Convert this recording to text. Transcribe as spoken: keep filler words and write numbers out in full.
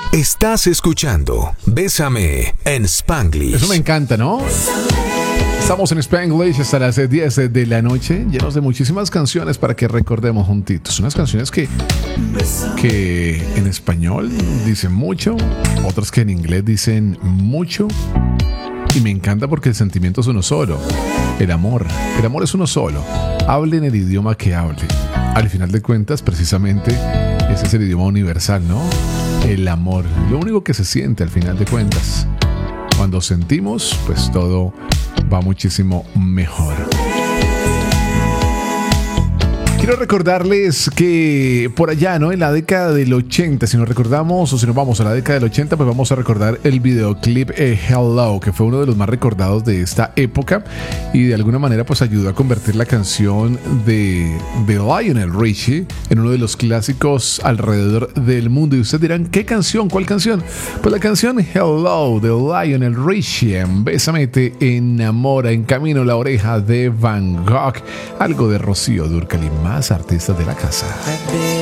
Estás escuchando Bésame en Spanglish. Eso me encanta, ¿no? Estamos en Spanglish hasta las diez de la noche, llenos de muchísimas canciones para que recordemos juntitos. Unas canciones que, que en español dicen mucho, otras que en inglés dicen mucho. Y me encanta porque el sentimiento es uno solo. El amor. El amor es uno solo. Hablen el idioma que hable. Al final de cuentas, precisamente, ese es el idioma universal, ¿no? El amor. Lo único que se siente al final de cuentas. Cuando sentimos, pues todo va muchísimo mejor. Quiero recordarles que por allá, ¿no? En la década del ochenta, si nos recordamos o si nos vamos a la década del ochenta, pues vamos a recordar el videoclip eh, Hello, que fue uno de los más recordados de esta época y de alguna manera pues ayudó a convertir la canción de, de Lionel Richie en uno de los clásicos alrededor del mundo. Y ustedes dirán, ¿qué canción? ¿Cuál canción? Pues la canción Hello de Lionel Richie. Bésame te enamora, En camino la oreja de Van Gogh, algo de Rocío Dúrcal y más artistas de la casa.